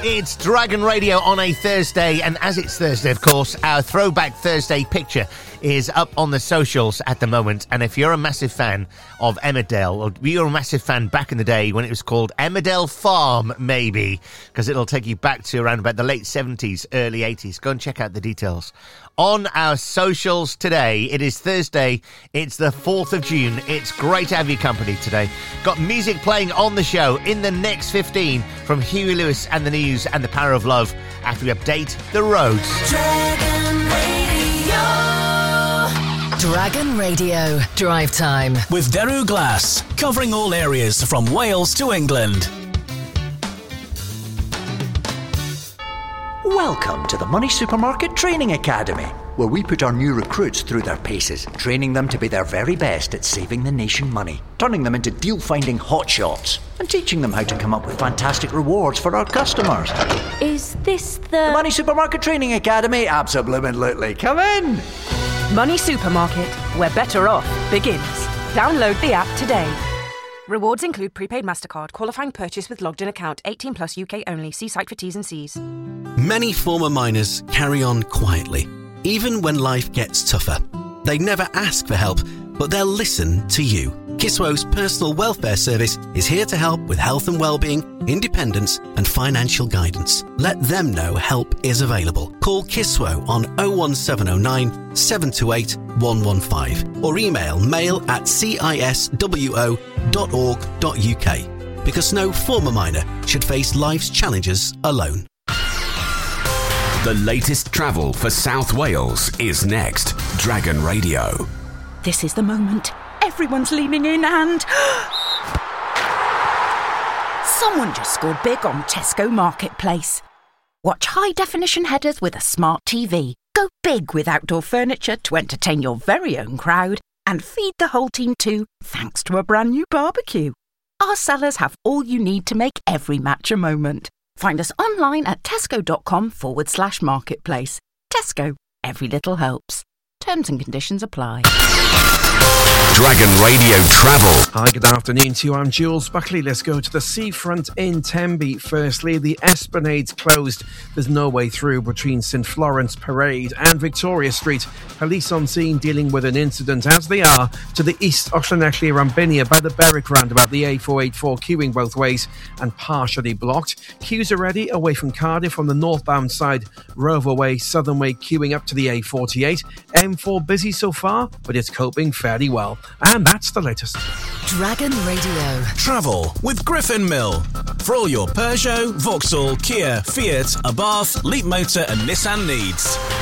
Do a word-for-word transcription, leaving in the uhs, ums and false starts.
It's Dragon Radio on a Thursday, and as it's Thursday, of course, our Throwback Thursday picture is up on the socials at the moment. And if you're a massive fan of Emmerdale, or you're a massive fan back in the day when it was called Emmerdale Farm, maybe, because it'll take you back to around about the late seventies, early eighties. Go and check out the details on our socials today. It is Thursday. It's the fourth of June. It's great to have your company today. Got music playing on the show in the next fifteen from Huey Lewis and the News and The Power of Love after we update the roads. Dragon Radio. Dragon Radio Drive Time with Daru Glass, covering all areas from Wales to England. Welcome to the Money Supermarket Training Academy, where we put our new recruits through their paces, training them to be their very best at saving the nation money, turning them into deal-finding hotshots, and teaching them how to come up with fantastic rewards for our customers. Is this the... The Money Supermarket Training Academy? Absolutely. Come in! Money Supermarket, where better off begins. Download the app today. Rewards include prepaid MasterCard, qualifying purchase with logged-in account, eighteen plus U K only. See site for T's and C's. Many former miners carry on quietly, even when life gets tougher. They never ask for help, but they'll listen to you. Kiswo's personal welfare service is here to help with health and well-being, independence and financial guidance. Let them know help is available. Call Kiswo on oh one seven oh nine, seven two eight, one one five or email mail at ciswo dot org dot uk, because no former miner should face life's challenges alone. The latest travel for South Wales is next. Dragon Radio. This is the moment. Everyone's leaning in and... someone just scored big on Tesco Marketplace. Watch high-definition headers with a smart T V. Go big with outdoor furniture to entertain your very own crowd. And feed the whole team too, thanks to a brand new barbecue. Our sellers have all you need to make every match a moment. Find us online at tesco.com forward slash marketplace. Tesco, every little helps. Terms and conditions apply. Dragon Radio Travel. Hi, good afternoon to you. I'm Jules Buckley. Let's go to the seafront in Tenby. Firstly, the Esplanade's closed. There's no way through between St Florence Parade and Victoria Street. Police on scene dealing with an incident, as they are to the east of Llanelli Rambinia by the Berwick roundabout. The A four eighty-four queuing both ways and partially blocked. Queues are ready away from Cardiff on the northbound side. Rover Way, Southern Way queuing up to the A forty-eight. M four busy so far, but it's coping fairly well. And that's the latest. Dragon Radio. Travel with Griffin Mill. For all your Peugeot, Vauxhall, Kia, Fiat, Abarth, Leap Motor and Nissan needs.